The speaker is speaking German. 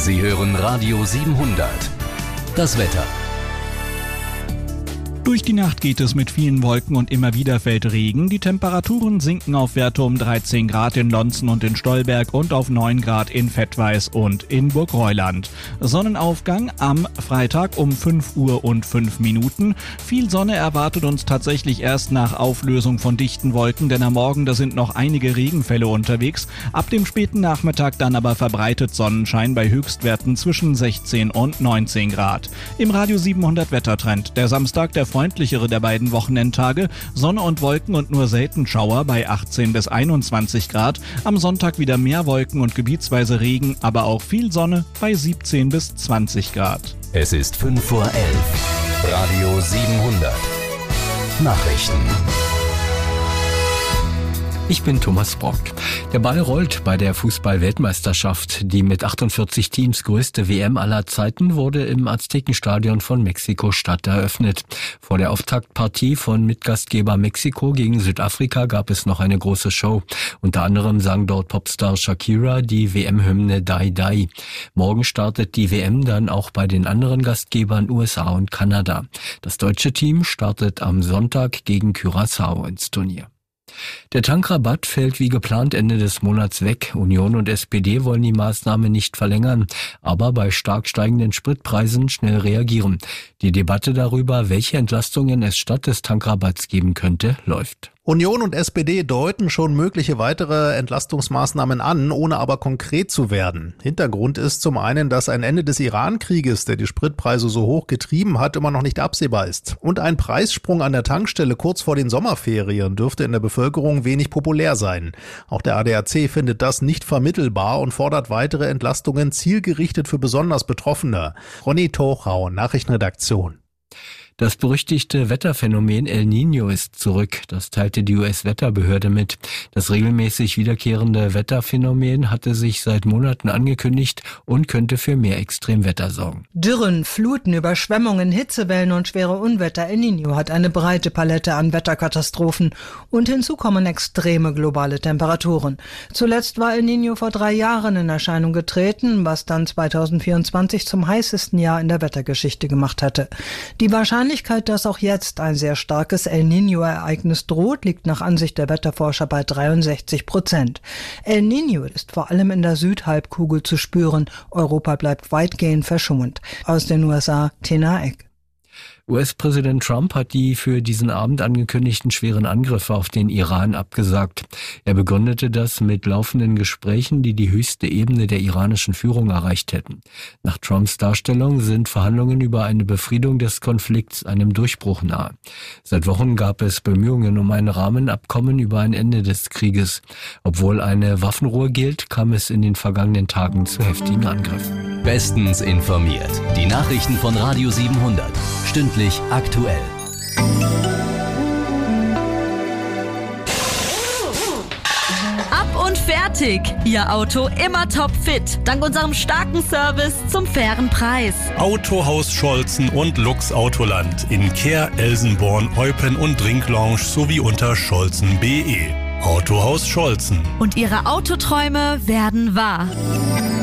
Sie hören Radio 700. Das Wetter. Durch die Nacht geht es mit vielen Wolken und immer wieder fällt Regen. Die Temperaturen sinken auf Werte um 13 Grad in Lonzen und in Stolberg und auf 9 Grad in Vettweiß und in Burgreuland. Sonnenaufgang am Freitag um 5 Uhr und 5 Minuten. Viel Sonne erwartet uns tatsächlich erst nach Auflösung von dichten Wolken, denn am Morgen da sind noch einige Regenfälle unterwegs. Ab dem späten Nachmittag dann aber verbreitet Sonnenschein bei Höchstwerten zwischen 16 und 19 Grad. Im Radio 700 Wettertrend. Der Samstag der freundlichere der beiden Wochenendtage, Sonne und Wolken und nur selten Schauer bei 18 bis 21 Grad. Am Sonntag wieder mehr Wolken und gebietsweise Regen, aber auch viel Sonne bei 17 bis 20 Grad. Es ist 5 vor 11. Radio 700. Nachrichten. Ich bin Thomas Brock. Der Ball rollt bei der Fußball-Weltmeisterschaft. Die mit 48 Teams größte WM aller Zeiten wurde im Aztekenstadion von Mexiko-Stadt eröffnet. Vor der Auftaktpartie von Mitgastgeber Mexiko gegen Südafrika gab es noch eine große Show. Unter anderem sang dort Popstar Shakira die WM-Hymne Die Die. Morgen startet die WM dann auch bei den anderen Gastgebern USA und Kanada. Das deutsche Team startet am Sonntag gegen Curaçao ins Turnier. Der Tankrabatt fällt wie geplant Ende des Monats weg. Union und SPD wollen die Maßnahme nicht verlängern, aber bei stark steigenden Spritpreisen schnell reagieren. Die Debatte darüber, welche Entlastungen es statt des Tankrabatts geben könnte, läuft. Union und SPD deuten schon mögliche weitere Entlastungsmaßnahmen an, ohne aber konkret zu werden. Hintergrund ist zum einen, dass ein Ende des Iran-Krieges, der die Spritpreise so hoch getrieben hat, immer noch nicht absehbar ist. Und ein Preissprung an der Tankstelle kurz vor den Sommerferien dürfte in der Bevölkerung wenig populär sein. Auch der ADAC findet das nicht vermittelbar und fordert weitere Entlastungen zielgerichtet für besonders Betroffene. Ronny Tochau, Nachrichtenredaktion. Das berüchtigte Wetterphänomen El Niño ist zurück. Das teilte die US-Wetterbehörde mit. Das regelmäßig wiederkehrende Wetterphänomen hatte sich seit Monaten angekündigt und könnte für mehr Extremwetter sorgen. Dürren, Fluten, Überschwemmungen, Hitzewellen und schwere Unwetter. El Niño hat eine breite Palette an Wetterkatastrophen. Und hinzu kommen extreme globale Temperaturen. Zuletzt war El Niño vor 3 Jahren in Erscheinung getreten, was dann 2024 zum heißesten Jahr in der Wettergeschichte gemacht hatte. Die Wahrscheinlichkeit, dass auch jetzt ein sehr starkes El Niño-Ereignis droht, liegt nach Ansicht der Wetterforscher bei 63%. El Niño ist vor allem in der Südhalbkugel zu spüren. Europa bleibt weitgehend verschont. Aus den USA, Tina Eck. US-Präsident Trump hat die für diesen Abend angekündigten schweren Angriffe auf den Iran abgesagt. Er begründete das mit laufenden Gesprächen, die die höchste Ebene der iranischen Führung erreicht hätten. Nach Trumps Darstellung sind Verhandlungen über eine Befriedung des Konflikts einem Durchbruch nahe. Seit Wochen gab es Bemühungen um ein Rahmenabkommen über ein Ende des Krieges. Obwohl eine Waffenruhe gilt, kam es in den vergangenen Tagen zu heftigen Angriffen. Bestens informiert. Die Nachrichten von Radio 700. Stündlich aktuell. Ab und fertig! Ihr Auto immer topfit. Dank unserem starken Service zum fairen Preis. Autohaus Scholzen und Lux Autoland in Kehr, Elsenborn, Eupen und Drinklounge sowie unter scholzen.de. Autohaus Scholzen. Und Ihre Autoträume werden wahr.